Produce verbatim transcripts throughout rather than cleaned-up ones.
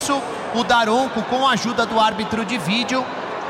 O Daronco, com a ajuda do árbitro de vídeo,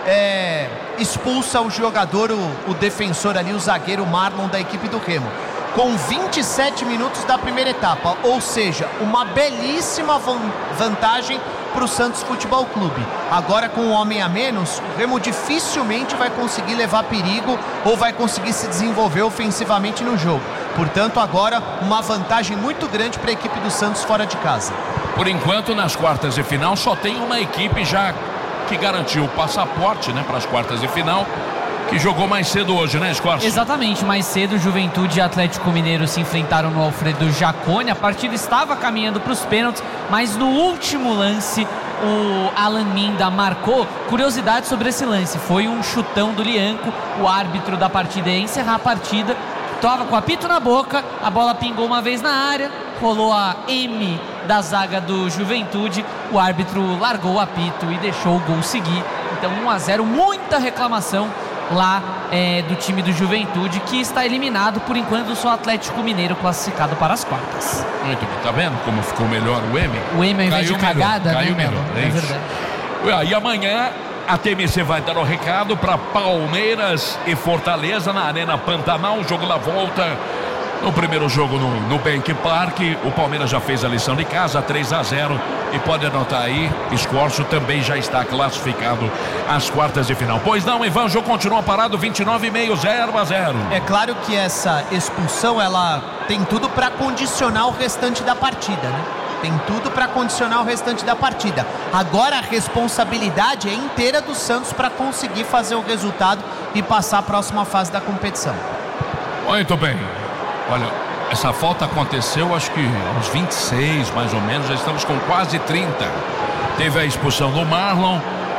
é, expulsa o jogador, o, o defensor ali, o zagueiro Marlon da equipe do Remo, com vinte e sete minutos da primeira etapa, ou seja, uma belíssima vantagem para o Santos Futebol Clube. Agora, com um homem a menos, o Remo dificilmente vai conseguir levar perigo ou vai conseguir se desenvolver ofensivamente no jogo. Portanto, agora uma vantagem muito grande para a equipe do Santos fora de casa. Por enquanto, nas quartas de final, só tem uma equipe já que garantiu o passaporte, né, para as quartas de final, que jogou mais cedo hoje, né, Scorcio? Exatamente, mais cedo, Juventude e Atlético Mineiro se enfrentaram no Alfredo Jaconi. A partida estava caminhando para os pênaltis, mas no último lance o Alan Minda marcou. Curiosidade sobre esse lance, foi um chutão do Lianco. O árbitro da partida ia encerrar a partida, estava com o apito na boca, a bola pingou uma vez na área, rolou a M da zaga do Juventude, o árbitro largou o apito e deixou o gol seguir. Então um a zero, muita reclamação lá é, do time do Juventude, que está eliminado por enquanto, só o Atlético Mineiro classificado para as quartas. Muito bem, tá vendo como ficou melhor o M? O M ao invés de cagada, melhor, caiu né? melhor, É, é, é isso. verdade. E amanhã a T M C vai dar o recado para Palmeiras e Fortaleza na Arena Pantanal, o jogo da volta. No primeiro jogo no, no Bank Park, o Palmeiras já fez a lição de casa, três a zero, e pode anotar aí, Escorço também já está classificado às quartas de final. Pois não, Ivan, o jogo continua parado, vinte e nove e meio, zero a zero. É claro que essa expulsão, ela tem tudo para condicionar o restante da partida, né? Tem tudo para condicionar o restante da partida. Agora a responsabilidade é inteira do Santos para conseguir fazer o resultado e passar a próxima fase da competição. Muito bem. Olha, essa falta aconteceu acho que uns vinte e seis mais ou menos, já estamos com quase trinta. Teve a expulsão do Marlon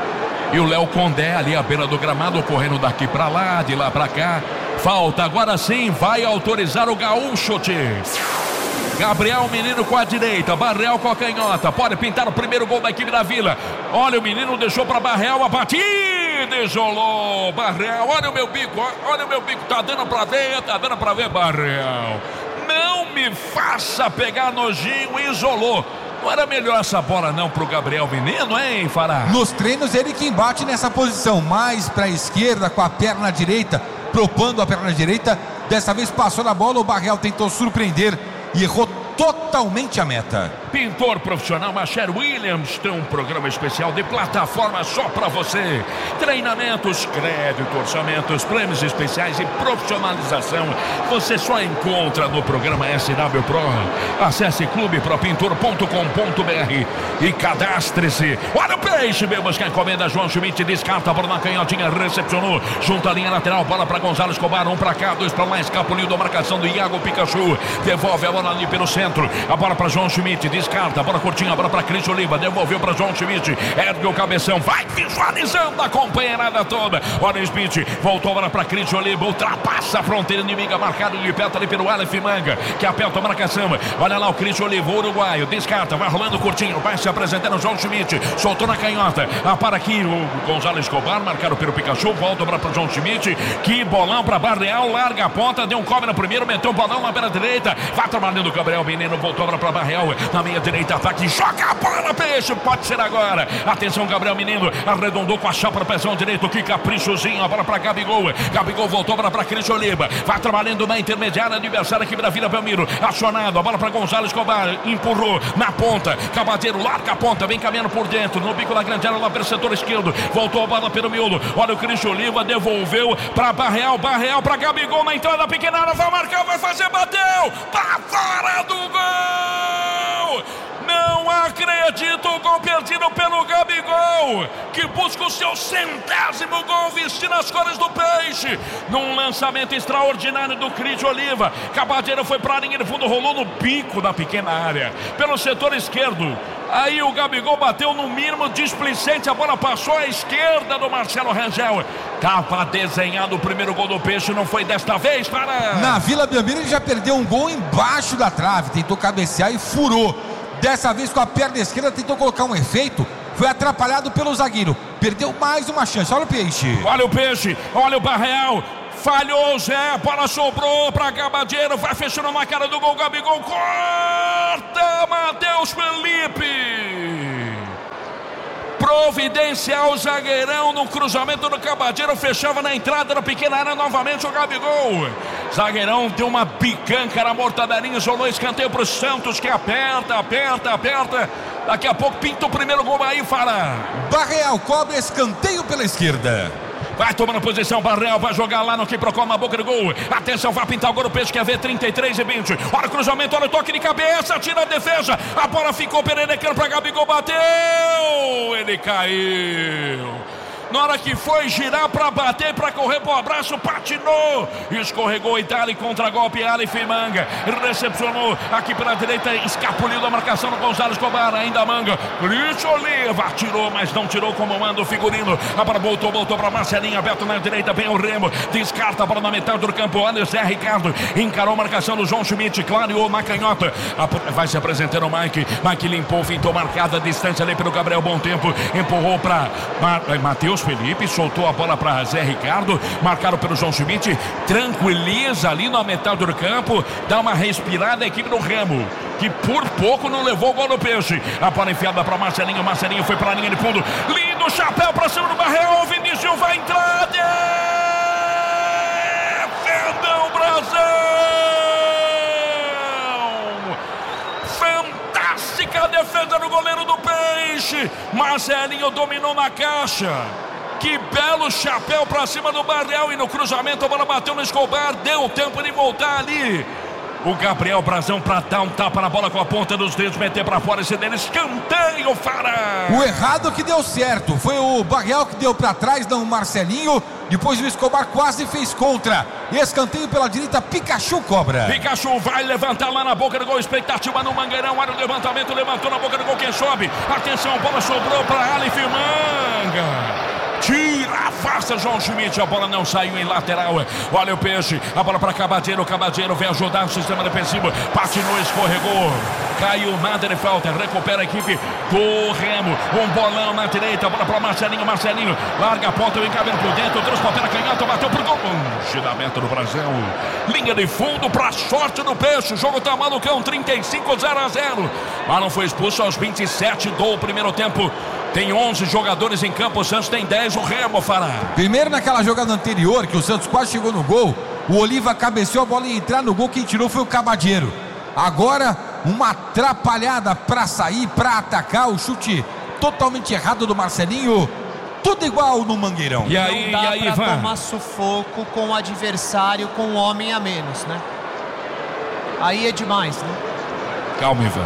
e o Léo Condé ali à beira do gramado, correndo daqui para lá, de lá para cá. Falta, agora sim, vai autorizar o Gaúcho. Gabriel Menino com a direita, Barreal com a canhota, pode pintar o primeiro gol da equipe da Vila. Olha, o Menino deixou para Barreal, a batida, isolou Barreal. Olha o meu bico, olha o meu bico, tá dando para ver, tá dando para ver, Barreal. Não me faça pegar nojinho, isolou. Não era melhor essa bola não pro Gabriel Menino, hein, Fará? Nos treinos ele que embate nessa posição, mais para a esquerda com a perna direita, propondo a perna direita. Dessa vez passou na bola, o Barreal tentou surpreender e errou totalmente a meta. Pintor profissional Macher Williams tem um programa especial de plataforma só para você. Treinamentos, crédito, orçamentos, prêmios especiais e profissionalização você só encontra no programa S W Pro. Acesse clube pro pintor ponto com ponto b r e cadastre-se. Olha o peixe, vem buscar a encomenda. João Schmidt descarta a bola na canhotinha, recepcionou, junta a linha lateral, bola para Gonzalo Escobar, um para cá, dois para lá, escapuliu da marcação do Iago Pikachu, devolve a bola ali pelo centro, a bola para João Schmidt, descarta, a bola curtinha, a bola para Cris Oliva, devolveu para João Schmidt, ergue o cabeção, vai visualizando a companheirada toda. Olha o Smith, voltou a bola para Cris Oliva, ultrapassa a fronteira inimiga, marcado de perto ali pelo Aleph Manga, que aperta a marcação. Olha lá o Cris Oliva, o uruguaio, descarta, vai rolando curtinho, vai se apresentando o João Schmidt, soltou na canhota, ah, para aqui o Gonzalo Escobar, marcado pelo Pikachu, volta para o João Schmidt, que bolão para Barreal, larga a ponta, deu um cobre no primeiro, meteu um bolão na beira direita, vai trabalhando o Gabriel Menino, voltou para Barreal, na meia direita, ataque, joga a bola na peixe, pode ser agora. Atenção, Gabriel Menino, arredondou com a chapa no pezão direito, que caprichozinho, a bola para Gabigol. Gabigol voltou para para Cris Oliva, vai trabalhando na intermediária, adversário aqui da Vila Belmiro, acionado, a bola para Gonzalo Escobar, empurrou na ponta, Cabadeiro larga a ponta, vem caminhando por dentro, no bico da grande área lá pelo setor esquerdo, voltou a bola pelo miolo, olha o Cris Oliva, devolveu para Barreal, Barreal para Gabigol na entrada pequena área, vai marcar, vai fazer, bateu, tá fora do gol! Não acredito, o gol perdido pelo Gabigol, que busca o seu centésimo gol vestindo as cores do peixe, num lançamento extraordinário do Cris Oliva. Cabadeiro foi para a linha de fundo, rolou no bico da pequena área, pelo setor esquerdo. Aí o Gabigol bateu no mínimo displicente, a bola passou à esquerda do Marcelo Rangel. Tava desenhado o primeiro gol do peixe, não foi desta vez, para... Na Vila Belmiro ele já perdeu um gol embaixo da trave, tentou cabecear e furou. Dessa vez com a perna esquerda tentou colocar um efeito, foi atrapalhado pelo zagueiro, perdeu mais uma chance. Olha o peixe, olha o peixe, olha o Barreal, falhou o Zé, a bola sobrou para Gabadeiro, vai fechando na cara do gol, Gabigol corta, Matheus Felipe. providenciar o zagueirão no cruzamento do Cabadeiro, fechava na entrada da pequena área novamente o Gabigol. Zagueirão deu uma picanca na mortadelinha, isolou escanteio pro Santos, que aperta, aperta, aperta. Daqui a pouco pinta o primeiro gol aí, Fara. Barreal cobra escanteio pela esquerda. Vai tomando posição, Barreal vai jogar lá no que procura na boca do gol. Atenção, vai pintar o gol do Peixe, quer ver trinta e três e vinte. Olha o cruzamento, olha o toque de cabeça, tira a defesa. A bola ficou pererecando para Gabigol, bateu. Ele caiu. Na hora que foi girar para bater, para correr pro abraço, patinou, escorregou e dali contra-golpe, Aleph Manga recepcionou aqui pela direita, escapuliu da marcação do Gonzalo Escobar, ainda Manga, Cristo Oliva, tirou, mas não tirou como manda o figurino. A bola voltou, voltou para Marcelinho, aberto na direita, vem o Remo, descarta a bola na metade do campo, olha o Zé Ricardo, encarou a marcação do João Schmidt, clareou na canhota, vai se apresentando o Mike, Mike limpou, fintou marcada a distância ali pelo Gabriel Bom Tempo, empurrou para Matheus Felipe, soltou a bola para Zé Ricardo, marcado pelo João Schmidt, tranquiliza ali na metade do campo, dá uma respirada a equipe do Remo, que por pouco não levou o gol do Peixe. A bola enfiada para Marcelinho, Marcelinho foi para a linha de fundo, lindo chapéu para cima do Barreal, Vinícius vai entrar, defenda o Brasil! Fantástica defesa do goleiro do Peixe, Marcelinho dominou na caixa. Que belo chapéu pra cima do Barreal, e no cruzamento a bola bateu no Escobar, deu tempo de voltar ali. O Gabriel Brazão pra dar um tapa na bola com a ponta dos dedos, meter pra fora esse dele, escanteio, Fara. O errado que deu certo, foi o Barreal que deu pra trás, não o Marcelinho, depois o Escobar quase fez contra. Escanteio pela direita, Pikachu cobra. Pikachu vai levantar lá na boca do gol, expectativa no Mangueirão, olha o levantamento, levantou na boca do gol, quem sobe, atenção, bola sobrou pra Aleph Manga. Tira a farsa, João Schmidt, a bola não saiu em lateral. Olha o Peixe, a bola para Cabadeiro, Cabadeiro vem ajudar o sistema defensivo, patinou, escorregou, caiu, nada de falta, recupera a equipe do Remo, um bolão na direita, a bola para Marcelinho, Marcelinho, larga a ponta, vem cabelo por dentro, trouxe pela canhota, bateu pro gol, giramento do Brasil, linha de fundo para sorte do Peixe, o jogo tá malucão, trinta e cinco, zero a zero, mas não foi expulso aos vinte e sete do primeiro tempo. Tem onze jogadores em campo, o Santos tem dez, o Remo, Fará. Primeiro naquela jogada anterior, que o Santos quase chegou no gol, o Oliva cabeceou, a bola ia entrar no gol, quem tirou foi o Cabadeiro. Agora, uma atrapalhada para sair, para atacar, o chute totalmente errado do Marcelinho, tudo igual no Mangueirão. E aí, não dá e aí, pra Ivan? Tomar sufoco com o adversário, com um homem a menos, né? Aí é demais, né? Calma, Ivan.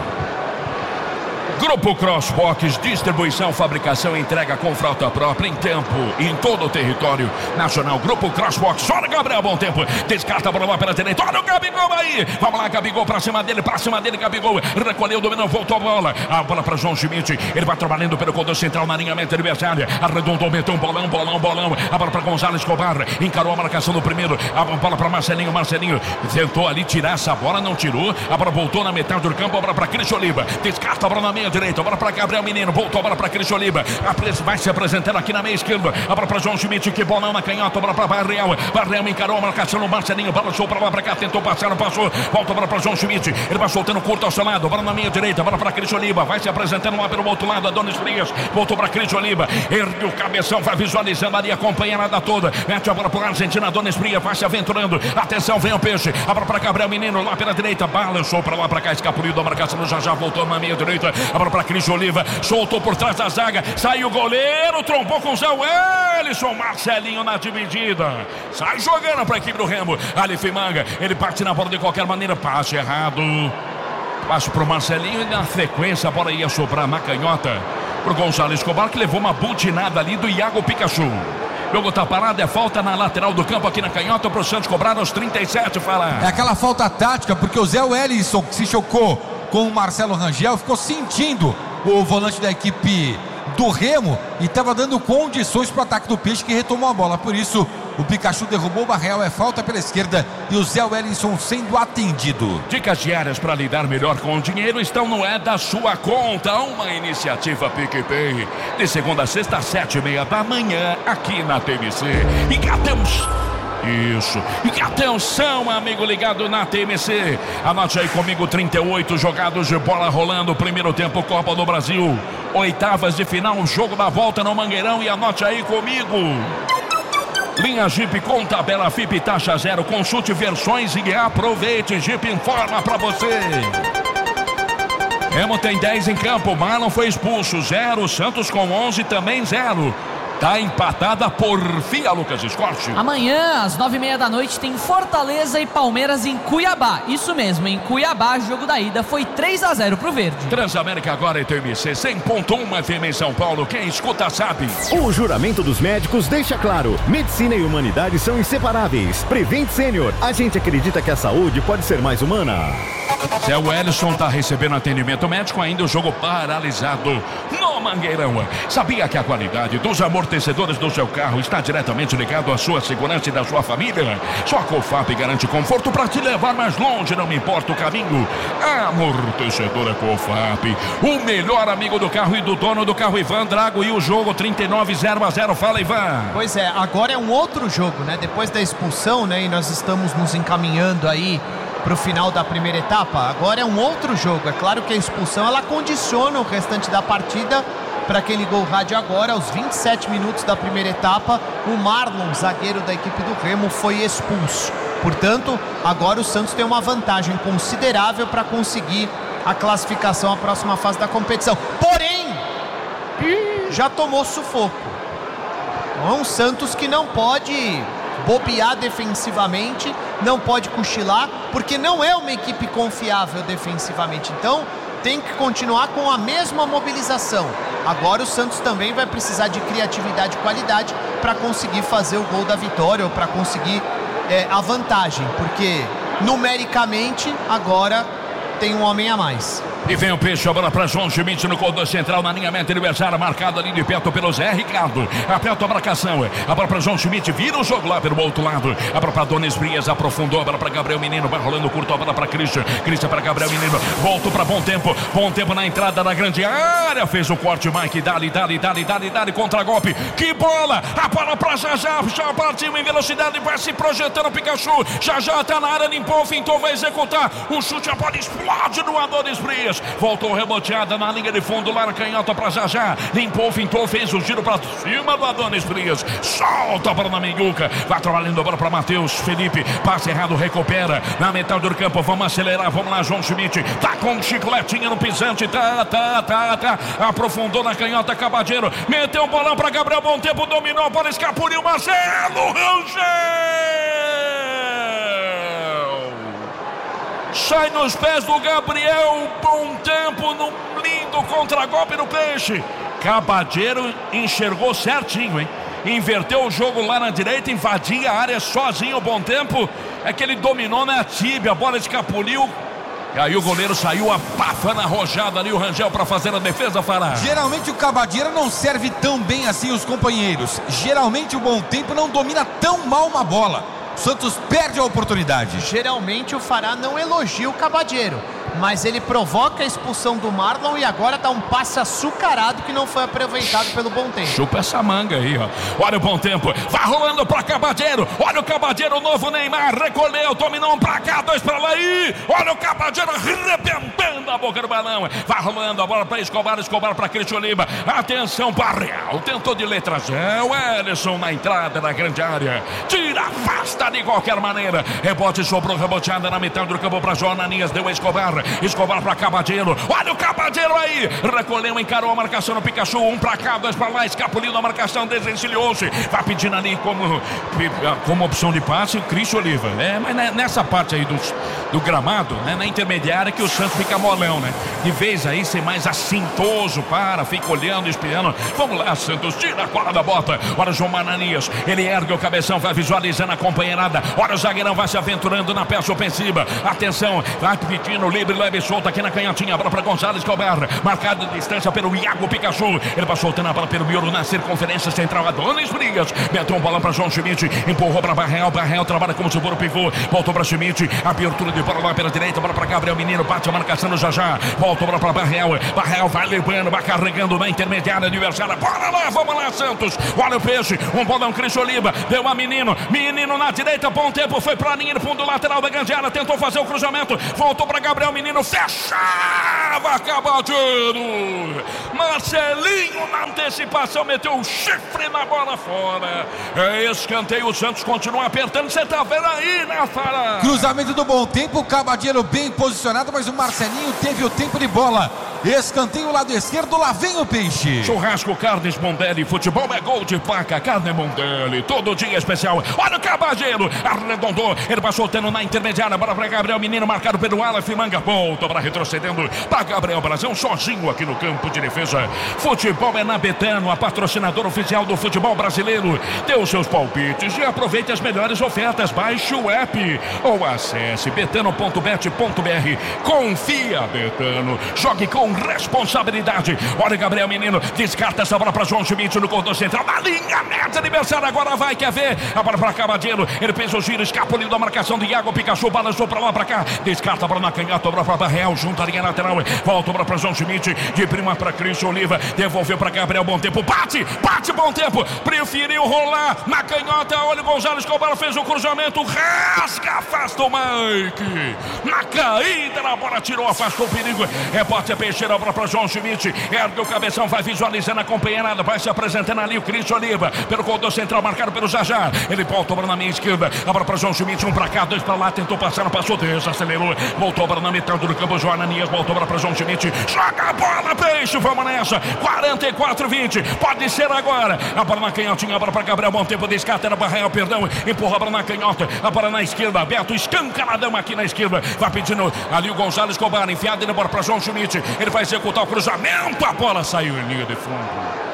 Grupo Crossbox, distribuição, fabricação e entrega com frota própria em tempo e em todo o território nacional. Grupo Crossbox, olha o Gabriel Bom Tempo, descarta a bola lá pela direita, olha o Gabigol aí, vamos lá, Gabigol pra cima dele, pra cima dele, Gabigol, recolheu, dominou, voltou a bola, a bola pra João Schmidt, ele vai trabalhando pelo corredor central na alinhamento adversária, arredondou, meteu um bolão, bolão, bolão, a bola pra Gonzalo Escobar, encarou a marcação do primeiro, a bola pra Marcelinho, Marcelinho, tentou ali tirar essa bola, não tirou, a bola voltou na metade do campo, a bola pra Cristo Oliva, descarta a bola na meia direita, a bola para Gabriel Menino, voltou a bola para Cristo Oliva, vai se apresentando aqui na meia esquerda, a bola para João Schmidt, que bolão na canhota, a bola para Barreal, Barreal encarou a marcação no Marcelinho, bola soltou para lá para cá, tentou passar, não passou, volta a bola para João Schmidt, ele vai soltando curto ao seu lado, bola na meia direita, bola para Cristo Oliva, vai se apresentando lá pelo outro lado, Adonis Frias, voltou para Cristo Oliva, ergue o cabeção, vai visualizando ali, acompanha a nada toda, mete a bola para o Argentina, Adonis Frias, vai se aventurando, atenção, vem o Peixe, a bola para Gabriel Menino, lá pela direita, balançou para lá para cá, escapuliu da marcação do Jajá, voltou na meia direita, a bola para Cristo Oliva, soltou por trás da zaga, saiu o goleiro, trombou com o Zé Wellison, Marcelinho na dividida, sai jogando para a equipe do Remo, Aleph Manga, ele parte na bola de qualquer maneira, passe errado, passe para o Marcelinho e na sequência a bola ia sobrar na canhota para o Gonzalo Escobar, que levou uma butinada ali do Iago Pikachu. O jogo tá parado, é falta na lateral do campo aqui na canhota para o Santos cobrar aos trinta e sete, fala. É aquela falta tática, porque o Zé Wellison, que se chocou com o Marcelo Rangel, ficou sentindo o volante da equipe do Remo e estava dando condições para o ataque do Peixe, que retomou a bola. Por isso o Pikachu derrubou o Barreal, é falta pela esquerda e o Zé Wellison sendo atendido. Dicas diárias para lidar melhor com o dinheiro estão no É da Sua Conta, uma iniciativa PicPay, de segunda a sexta às sete e meia da manhã aqui na T V C. E cá temos Isso. E atenção, amigo ligado na T M C. Anote aí comigo, trinta e oito jogados de bola rolando. Primeiro tempo, Copa do Brasil. Oitavas de final, jogo da volta no Mangueirão. E anote aí comigo. Linha Jeep com tabela F I P taxa zero. Consulte versões e aproveite. Jeep informa pra você. Remo tem dez em campo. Marlon foi expulso. Zero. Santos com onze também zero. Tá empatada a porfia, Lucas Escorte. Amanhã, às nove e meia da noite, tem Fortaleza e Palmeiras em Cuiabá. Isso mesmo, em Cuiabá, jogo da ida foi três a zero pro Verde. Transamérica agora em T M C cem ponto um F M em São Paulo. Quem escuta sabe. O juramento dos médicos deixa claro: medicina e humanidade são inseparáveis. Prevent Senior, a gente acredita que a saúde pode ser mais humana. Zé Wellison tá recebendo atendimento médico, ainda o jogo paralisado no Mangueirão. Sabia que a qualidade dos amortecedores do seu carro está diretamente ligado à sua segurança e da sua família? Só a Cofap garante conforto para te levar mais longe, não importa o caminho. Amortecedora Cofap, o melhor amigo do carro e do dono do carro, Ivan Drago. E o jogo trinta e nove zero a zero. Fala, Ivan. Pois é, agora é um outro jogo, né? Depois da expulsão, né? E nós estamos nos encaminhando aí para o final da primeira etapa. Agora é um outro jogo. É claro que a expulsão ela condiciona o restante da partida. Para quem ligou o rádio agora, aos vinte e sete minutos da primeira etapa, o Marlon, zagueiro da equipe do Remo, foi expulso. Portanto, agora o Santos tem uma vantagem considerável para conseguir a classificação à próxima fase da competição. Porém, já tomou sufoco. É um Santos que não pode bobear defensivamente, não pode cochilar, porque não é uma equipe confiável defensivamente. Então, tem que continuar com a mesma mobilização. Agora o Santos também vai precisar de criatividade e qualidade para conseguir fazer o gol da vitória ou para conseguir é, a vantagem, porque numericamente agora tem um homem a mais. E vem o peixe, a bola para João Schmidt no corredor central, na linha meta adversária, marcado ali de perto pelo Zé Ricardo. Aperta a marcação, a bola para João Schmidt, vira o jogo lá pelo outro lado. A bola para Donis Frias, aprofundou, a bola para Gabriel Menino, vai rolando curto, a bola para Christian. Christian para Gabriel Menino, voltou para Bom Tempo. Bom Tempo na entrada da grande área, fez o corte, Mike, dali, dali, dali, dali, dali, contra golpe. Que bola! A bola para Jajá, já partiu em velocidade, vai se projetando o Pikachu. Jajá tá na área, limpou, fintou, vai executar. O chute, a bola explode no Adonis Frias. Voltou reboteada na linha de fundo, lá na canhota para Jajá. Limpou, fintou, fez o giro para cima do Adonis Frias. Solta a bola na Menguca. Vai trabalhando a bola para Matheus Felipe. Passe errado, recupera. Na metade do campo, vamos acelerar. Vamos lá, João Schmidt. Tá com chicletinha no pisante. Tá, tá, tá, tá. Aprofundou na canhota, Cabadeiro. Meteu um bolão para Gabriel. Bom Tempo, dominou a bola, escapuliu. Marcelo Rangel. Sai nos pés do Gabriel. Bom Tempo num lindo contragolpe no peixe. Cabadeiro enxergou certinho, hein? Inverteu o jogo lá na direita, invadia a área sozinho. Bom Tempo é que ele dominou na tíbia, a bola escapuliu. E aí o goleiro saiu abafando a arrojada ali, o Rangel, para fazer a defesa, Fará. Geralmente o Cabadeiro não serve tão bem assim os companheiros. Geralmente o Bom Tempo não domina tão mal uma bola. O Santos perde a oportunidade. Geralmente o Fará não elogia o Cabadeiro, mas ele provoca a expulsão do Marlon e agora dá um passe açucarado que não foi aproveitado pelo Bom Tempo. Chupa essa manga aí, ó. Olha o Bom Tempo, vai rolando pra Cabadeiro. Olha o Cabadeiro, o novo Neymar, recolheu, dominou um pra cá, dois pra lá e olha o Cabadeiro arrebentando a boca do balão. Vai rolando a bola pra Escobar, Escobar pra Cristian Lima. Atenção, Barreal, tentou de letra Zé, o Ellison na entrada da grande área. Tira, afasta de qualquer maneira. Rebote, sobrou, reboteada na metade do campo pra Jornanias, deu a Escobar. Escobar pra Cabadeiro, olha o Cabadeiro aí, recolheu, encarou a marcação no Pikachu, um pra cá, dois pra lá, escapuliu da marcação, desencilhou-se, vai pedindo ali como, como opção de passe o Cristian Oliva, é, mas nessa parte aí do, do gramado, né, na intermediária que o Santos fica molão, né, de vez aí ser mais assintoso, para, fica olhando, espiando, vamos lá Santos, tira a cola da bota, olha o João Mananias, ele ergue o cabeção, vai visualizando a companheirada, olha o zagueirão, vai se aventurando na peça ofensiva, atenção, vai pedindo livre leve e solta aqui na canhotinha. A bola para Gonzalo Escobar. Marcada de distância pelo Iago Pikachu. Ele passou soltando a bola pelo miolo na circunferência central. Adonis Frias. Meteu uma bola para João Schmidt. Empurrou para Barreal. Barreal trabalha como se for o pivô. Voltou para Schmidt. Abertura de bola lá pela direita. Bola para Gabriel Menino. Bate a marcação no Jajá. Voltou para Barreal. Barreal vai levando. Vai carregando na intermediária adversária. Bora lá. Vamos lá, Santos. Olha o peixe. Um bolão Cris Oliva. Deu a Menino. Menino na direita. Bom tempo. Foi para a linha de fundo lateral da grande área. Tentou fazer o cruzamento. Voltou para Gabriel Menino. Fechava. Cabadeiro. Marcelinho na antecipação. Meteu o chifre na bola fora. É escanteio. O Santos continua apertando. Você tá vendo aí, né, Fara? Cruzamento do Bom Tempo. Cabadeiro bem posicionado, mas o Marcelinho teve o tempo de bola. Escanteio lado esquerdo, lá vem o peixe. Churrasco Carnes Mondelli, futebol é gol de placa, carne Mondelli, todo dia especial. Olha o Cabadeiro, arredondou, ele passou tendo na intermediária, bola para Gabriel Menino, marcado pelo Aleph Manga, volta para retrocedendo para Gabriel Brasil, sozinho aqui no campo de defesa. Futebol é na Betano, a patrocinadora oficial do futebol brasileiro. Dê os seus palpites e aproveite as melhores ofertas, baixe o app ou acesse betano ponto bet ponto br. Confia, Betano, jogue com responsabilidade. Olha Gabriel Menino, descarta essa bola para João Schmidt no corredor central, na linha meta adversária, agora vai, quer ver, a bola para Cabadeiro, ele fez o giro, escapuliu da marcação do Iago Pikachu, balançou para lá, para cá, descarta a bola na canhota, a bola para Barreal, junto à linha lateral, volta a bola para João Schmidt, de prima para Cris Oliva, devolveu para Gabriel Bom Tempo, bate, bate Bom Tempo, preferiu rolar na canhota, olha o Gonzalo Escobar, fez o cruzamento, rasga, afasta o Mike, na caída na bola, tirou, afastou o perigo, repórter Peixeira, a bola para João Schmidt, ergue o cabeção, vai visualizando, acompanhando, vai se apresentando ali o Cris Oliva, pelo corredor central, marcado pelo Jajá, ele volta a bola na minha esquerda, a bola para João Schmidt, um para cá, dois para lá, tentou passar, não passou, desacelerou, voltou a bola na metade do campo, João Ananias, voltou a bola para João Schmidt, joga a bola, Peixe, vamos nessa, quarenta e quatro a vinte, pode ser agora, a bola na canhotinha, a bola para Gabriel Bom Tempo, descarta na Barreal, perdão, empurra a bola na canhota, a bola na esquerda, aberto, escancaradão aqui na esquerda, vai pedindo ali o Gonzalo Escobar, enfiado na bola para João Schmidt, ele vai executar o cruzamento, a bola saiu em linha de fundo.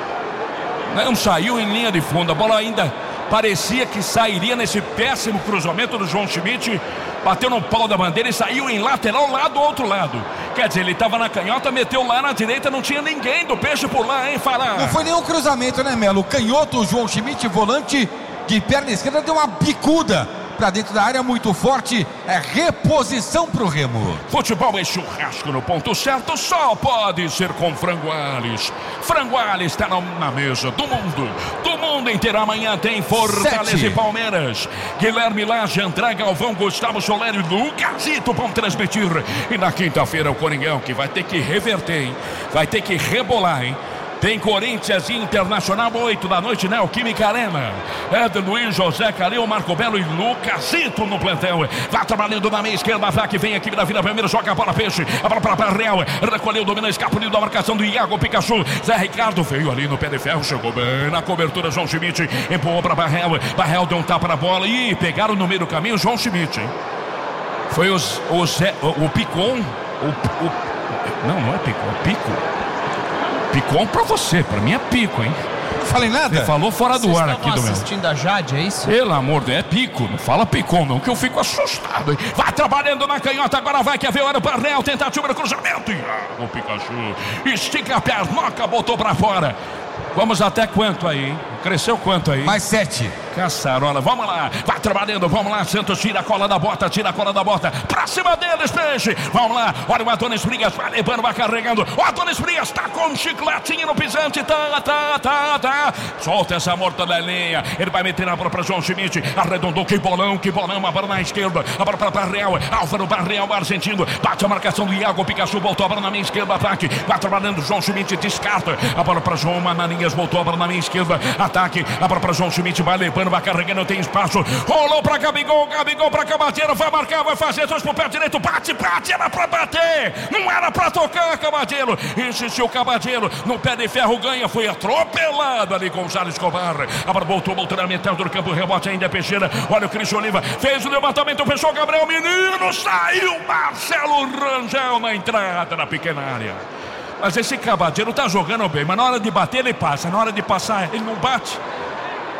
Não saiu em linha de fundo, a bola ainda parecia que sairia nesse péssimo cruzamento do João Schmidt, bateu no pau da bandeira e saiu em lateral lá do outro lado. Quer dizer, ele estava na canhota, meteu lá na direita, não tinha ninguém do Peixe por lá, hein, Fará? Não foi nenhum cruzamento, né, Melo? O canhoto, o João Schmidt, volante de perna esquerda, deu uma bicuda para dentro da área, muito forte, é reposição pro Remo. Futebol é churrasco no ponto certo, só pode ser com Frangoales. Frangoales está na mesa do mundo, do mundo inteiro. Amanhã tem Fortaleza Sete. E Palmeiras. Guilherme Lage, André Galvão, Gustavo Soler e Lucasito vão transmitir. E na quinta-feira o Coringão, que vai ter que reverter, hein? Vai ter que rebolar, hein? Tem Corinthians e Internacional, oito da noite, né? O Química Arena. Ed Luiz, José Calil, Marco Belo e Lucasito no plantel. Vai trabalhando na meia esquerda, vai que vem aqui da Vila Primeiro, joga a bola Peixe. A bola para Barreal, recolheu, domina, escapuliu da marcação do Iago Pikachu. Zé Ricardo veio ali no pé de ferro, chegou bem na cobertura, João Schmidt empurrou para Barreal. Barreal deu um tapa na bola e pegaram no meio do caminho João Schmidt, hein? Foi os, o, Zé, o, o Picon, o, o, não, não é Picon, é Pico. Picon pra você, pra mim é pico, hein? Falei nada? Ele falou fora do Vocês ar aqui do meu. assistindo a Jade, é isso? Pelo amor de Deus, é pico, não fala Picon não, que eu fico assustado, hein? Vai trabalhando na canhota, agora vai, quer ver, olha o Barreal, tentativa do cruzamento. O Pikachu estica a pernoca, botou pra fora. Vamos até quanto aí, hein? Cresceu quanto aí? Mais sete. Caçarola, vamos lá, vai trabalhando, vamos lá, Santos tira a cola da bota, tira a cola da bota, pra cima deles, Peixe, vamos lá, olha o Adonis Frias, vai levando, vai carregando, o Adonis Frias tá com um chicletinho no pisante, tá, tá, tá, tá, solta essa mortadelinha, ele vai meter a bola pra João Schmidt, arredondou, que bolão, que bolão, a bola na esquerda, a bola pra Barreal, Álvaro Barreal, argentino, bate a marcação do Iago Pikachu, voltou a bola na minha esquerda, ataque, vai trabalhando, João Schmidt descarta, a bola pra João Mananinhas, voltou a bola na minha esquerda, ataque, a bola pra João Schmidt, vai levando, vai carregando, tem espaço, rolou pra Gabigol, Gabigol pra Cabadeiro, vai marcar, vai fazer, dois pro pé direito, bate, bate, era pra bater, não era pra tocar, Cabadeiro, insistiu Cabadeiro, no pé de ferro ganha, foi atropelado ali, Gonzalo Escobar, a bola voltou, voltou na metade do campo, rebote ainda é Peixeira, olha o Cris Oliva, fez o levantamento, fechou Gabriel Menino, saiu Marcelo Rangel na entrada na pequena área. Mas esse Cabadeiro tá jogando bem, mas na hora de bater ele passa, na hora de passar ele não bate.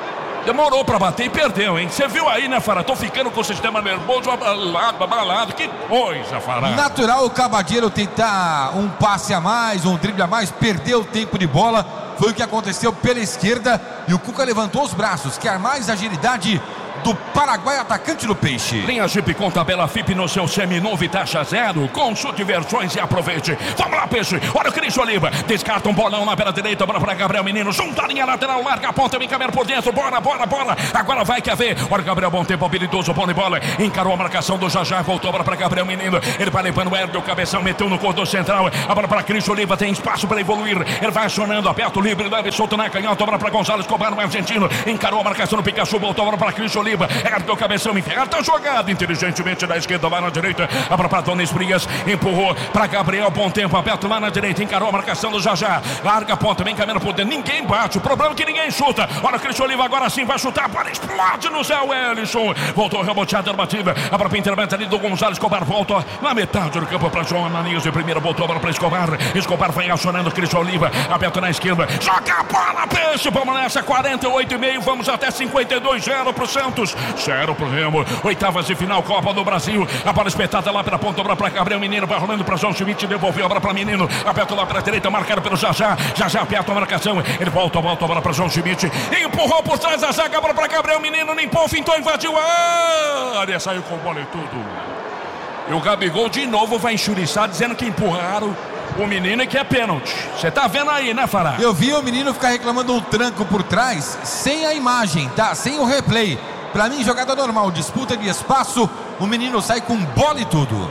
Demorou pra bater e perdeu, hein? Você viu aí, né, Fará? Tô ficando com o sistema nervoso abalado, abalado. Que coisa, Fará. Natural o Cavadeiro tentar um passe a mais, um drible a mais, perdeu o tempo de bola. Foi o que aconteceu pela esquerda. E o Cuca levantou os braços. Quer mais agilidade do Paraguai, atacante do Peixe. Linha Jeep com tabela F I P no seu seminovo e taxa zero. Consulte versões e aproveite. Vamos lá, Peixe. Olha o Cris Oliva. Descarta um bolão lá pela direita. Bola para Gabriel Menino. Junta a linha lateral. Larga a ponta. Vem câmera por dentro. Bora, bora, bora. Agora vai que ver. Olha o Gabriel, bom tempo, habilidoso, bom de bola. Encarou a marcação do Jajá. Voltou a bola para Gabriel Menino. Ele vai levando o Hélio. O cabeção meteu no corredor central. A bola para Cris Oliva. Tem espaço para evoluir. Ele vai acionando. Aperto livre. Leve solto na canhota. A bola para Gonzalo Escobar, no argentino. Encarou a marcação do Pikachu. Voltou a bola para Cris Oliva. Ergue o cabeção enfiado, tá jogado inteligentemente da esquerda, vai na direita, abra para Dona Esprias, empurrou para Gabriel, bom tempo, aberto lá na direita, encarou a marcação do Jajá, larga a ponta, vem caminhando por dentro, ninguém bate, o problema é que ninguém chuta. Olha o Cristian Oliva, agora sim vai chutar, para explode no céu, Ellison, voltou reboteada normativa, abra para intervento ali do Gonzalo Escobar, volta na metade do campo para João Ananias, de primeira botou a bola para Escobar, Escobar vai acionando o Cristian Oliva, aberto na esquerda, joga a bola, Peixe, vamos nessa, quarenta e oito e meio, vamos até cinquenta e dois, zero pro Santos, zero pro Remo, oitavas de final, Copa do Brasil, a bola espetada lá pela ponta, obra para Gabriel Menino, vai rolando para João Schmidt, devolveu a bola para Menino, aperta lá para a direita, marcado pelo Jajá, Jajá aperta a marcação, ele volta, volta a bola para João Schmidt, empurrou por trás da zaga, a bola para Gabriel Menino, limpou, fintou, invadiu a área, saiu com bola e tudo. E o Gabigol de novo vai enxuriçar, dizendo que empurraram o menino e que é pênalti. Você tá vendo aí, né, Fará? Eu vi o menino ficar reclamando um tranco por trás, sem a imagem, tá? Sem o replay. Pra mim, jogada normal, disputa de espaço, o menino sai com bola e tudo.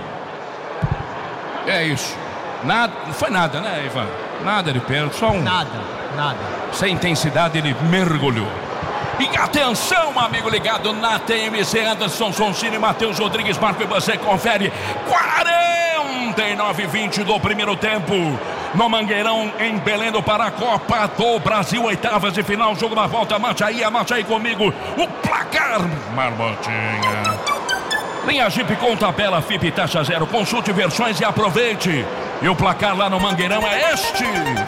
É isso. Nada, não foi nada, né, Ivan? Nada de pênalti, só um... Nada, nada. Sem intensidade, ele mergulhou. E atenção, amigo ligado na T M C, Anderson Sonsini, Matheus Rodrigues, Marco, e você confere quarenta e nove a vinte do primeiro tempo no Mangueirão, em Belém do Pará, Copa do Brasil, oitavas de final, jogo na volta, mate aí, mate aí comigo, o placar, Marmotinha. Linha Jeep com tabela F I P taxa zero, consulte versões e aproveite. E o placar lá no Mangueirão é este: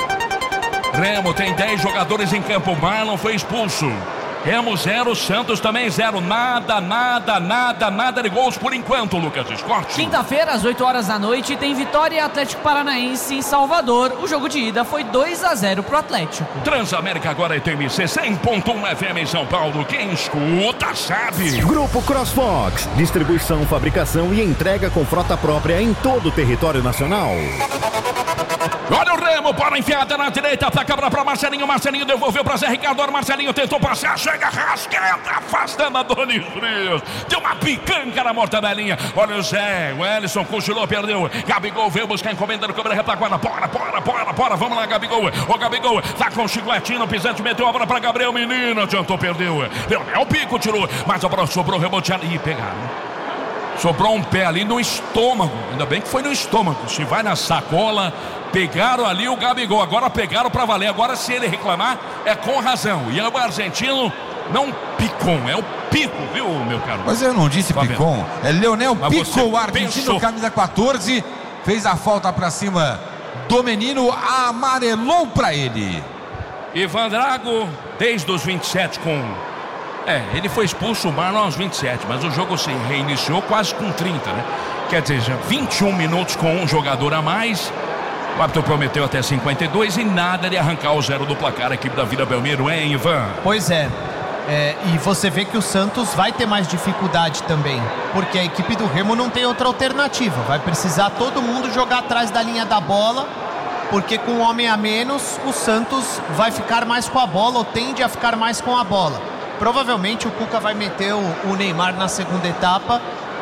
Remo tem dez jogadores em campo, Marlon foi expulso. Remo zero, Santos também zero. Nada, nada, nada, nada de gols por enquanto, Lucas Escorte. Quinta-feira, às oito horas da noite, tem Vitória e Atlético Paranaense em Salvador. O jogo de ida foi dois a zero pro Atlético. Transamérica agora é T M C cem ponto um F M em São Paulo. Quem escuta sabe. Grupo CrossFox, distribuição, fabricação e entrega com frota própria em todo o território nacional. Olha o Remo, bola enfiada na direita, ataca a bola para Marcelinho, Marcelinho devolveu para Zé Ricardo, Marcelinho tentou passar, chega, rasqueta, afastando a Dona Esprias, deu uma picanca na mortadelinha. Olha o Zé, o Ellison cochilou, perdeu, Gabigol veio buscar encomenda no câmera retaguarda, bora, bora, bora, bora, vamos lá, Gabigol, o Gabigol tá com o chicletinho, o pisante meteu a bola para Gabriel Menino, adiantou, perdeu, é o pico, tirou, mas a bola sobrou, reboteado, e pegaram. Sobrou um pé ali no estômago. Ainda bem que foi no estômago. Se vai na sacola, pegaram ali o Gabigol. Agora pegaram pra valer. Agora, se ele reclamar, é com razão. E o argentino não Picon, é o Pico, viu, meu caro? Mas eu não disse Picon. É Leonel Pico, o argentino, pensou. Camisa quatorze. Fez a falta pra cima do menino. Amarelou pra ele. Ivan Drago, desde os vinte e sete com... É, ele foi expulso, o Marlon aos vinte e sete, mas o jogo se reiniciou quase com trinta, né? Quer dizer, já vinte e um minutos com um jogador a mais. O árbitro prometeu até cinquenta e dois e nada de arrancar o zero do placar a equipe da Vila Belmiro, hein, Ivan? Pois é. É, e você vê que o Santos vai ter mais dificuldade também, porque a equipe do Remo não tem outra alternativa. Vai precisar todo mundo jogar atrás da linha da bola, porque com um homem a menos, o Santos vai ficar mais com a bola, ou tende a ficar mais com a bola. Provavelmente o Cuca vai meter o, o Neymar na segunda etapa.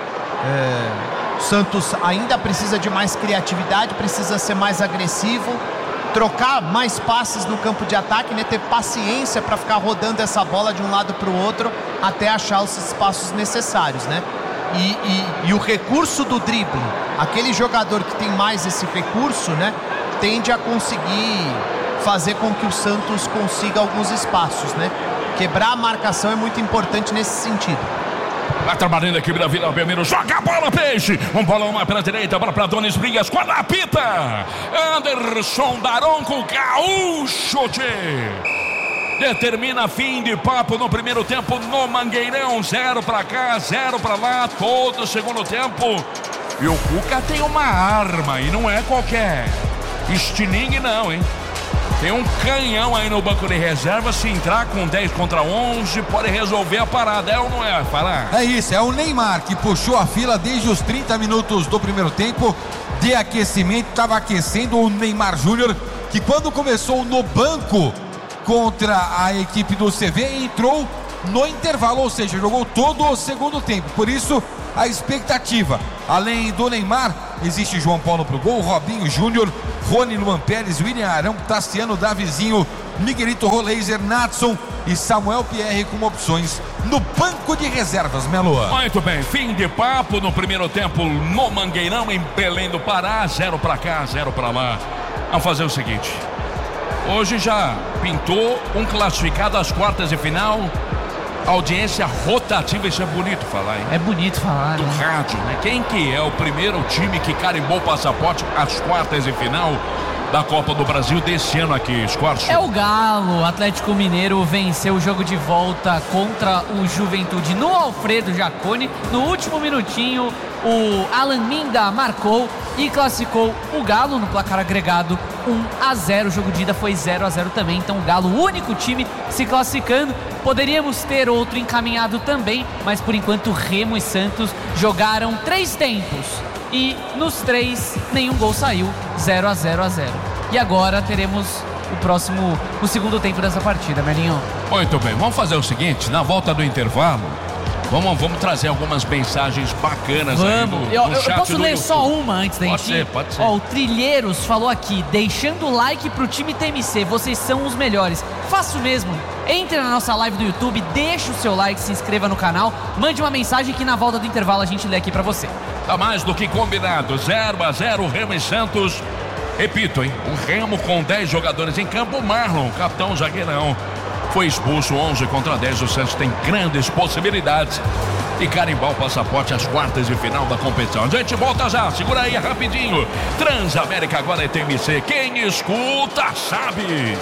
É, o Santos ainda precisa de mais criatividade, precisa ser mais agressivo, trocar mais passes no campo de ataque, né? Ter paciência para ficar rodando essa bola de um lado para o outro até achar os espaços necessários, né? E, e, e o recurso do drible, aquele jogador que tem mais esse recurso, né? Tende a conseguir fazer com que o Santos consiga alguns espaços, né? Quebrar a marcação é muito importante nesse sentido. Vai trabalhando a equipe da Vila Belmiro, joga a bola, Peixe, um bolão lá pela direita, bola para Dona Esprias, quando apita, Anderson Daronco, gaúcho, tchê. determina fim de papo no primeiro tempo no Mangueirão. Zero pra cá, zero pra lá, todo segundo tempo. E o Cuca tem uma arma, e não é qualquer estilingue não, hein? Tem um canhão aí no banco de reserva. Se entrar com dez contra onze, pode resolver a parada, é ou não é? Falar. É isso, é o Neymar que puxou a fila desde os trinta minutos do primeiro tempo de aquecimento. Estava aquecendo o Neymar Júnior, que quando começou no banco contra a equipe do C V, entrou no intervalo, ou seja, jogou todo o segundo tempo. Por isso, a expectativa, além do Neymar, existe João Paulo pro gol, Robinho Júnior, Rony, Luan Pérez, William Arão, Tassiano, Davizinho, Miguelito Roleiser, Natson e Samuel Pierre como opções no banco de reservas, Melo. Muito bem, fim de papo no primeiro tempo no Mangueirão, em Belém do Pará. Zero pra cá, zero pra lá. Vamos fazer o seguinte, hoje já pintou um classificado às quartas de final. Audiência rotativa, isso é bonito falar, hein? É bonito falar, do né? rádio, né? Quem que é o primeiro time que carimbou o passaporte às quartas de final da Copa do Brasil desse ano aqui, Scorcio? É o Galo. O Atlético Mineiro venceu o jogo de volta contra o Juventude no Alfredo Jaconi. No último minutinho, o Alan Minda marcou e classificou o Galo no placar agregado um a zero. O jogo de ida foi zero a zero também. Então o Galo, o único time se classificando. Poderíamos ter outro encaminhado também, mas por enquanto Remo e Santos jogaram três tempos e nos três nenhum gol saiu. Zero a zero a zero. E agora teremos o próximo, o segundo tempo dessa partida, Melinho. Muito bem, vamos fazer o seguinte, na volta do intervalo, Vamos, vamos trazer algumas mensagens bacanas vamos. aí no, eu, no eu chat posso do ler YouTube. só uma antes da gente? Pode ser, pode ser. Ó, o Trilheiros falou aqui, deixando o like pro time T M C, vocês são os melhores. Faça o mesmo, entre na nossa live do YouTube, deixa o seu like, se inscreva no canal, mande uma mensagem que na volta do intervalo a gente lê aqui pra você. Tá mais do que combinado, zero a zero, Remo e Santos. Repito, hein, o Remo com dez jogadores em campo, o Marlon, capitão zagueirão, foi expulso. Onze contra dez, o Santos tem grandes possibilidades e carimbar o passaporte às quartas de final da competição. A gente volta já, segura aí rapidinho. Transamérica agora é T M C, quem escuta sabe.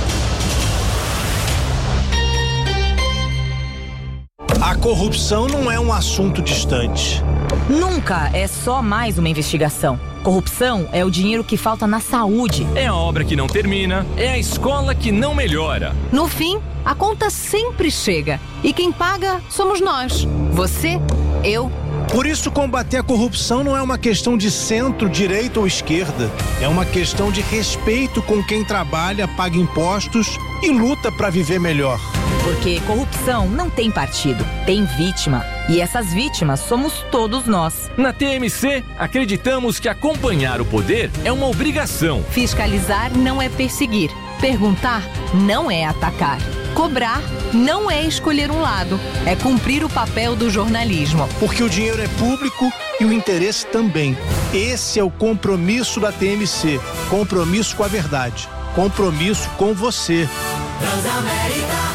A corrupção não é um assunto distante. Nunca é só mais uma investigação. Corrupção é o dinheiro que falta na saúde. É a obra que não termina, é a escola que não melhora. No fim, a conta sempre chega. E quem paga somos nós. Você, eu. Por isso, combater a corrupção não é uma questão de centro, direita ou esquerda. É uma questão de respeito com quem trabalha, paga impostos e luta para viver melhor. Porque corrupção não tem partido, tem vítima. E essas vítimas somos todos nós. Na T M C, acreditamos que acompanhar o poder é uma obrigação. Fiscalizar não é perseguir. Perguntar não é atacar. Cobrar não é escolher um lado. É cumprir o papel do jornalismo. Porque o dinheiro é público e o interesse também. Esse é o compromisso da T M C. Compromisso com a verdade. Compromisso com você. Transamérica.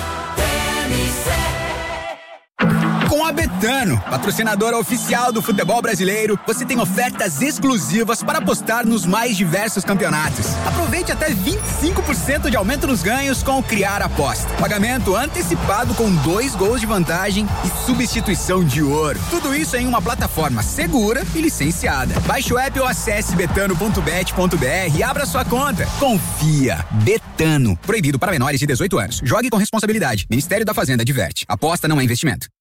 Com a Betano, patrocinadora oficial do futebol brasileiro, você tem ofertas exclusivas para apostar nos mais diversos campeonatos. Aproveite até vinte e cinco por cento de aumento nos ganhos com o Criar Aposta. Pagamento antecipado com dois gols de vantagem e substituição de ouro. Tudo isso em uma plataforma segura e licenciada. Baixe o app ou acesse betano ponto bet ponto br e abra sua conta. Confia. Betano. Proibido para menores de dezoito anos. Jogue com responsabilidade. Ministério da Fazenda adverte. Aposta não é investimento.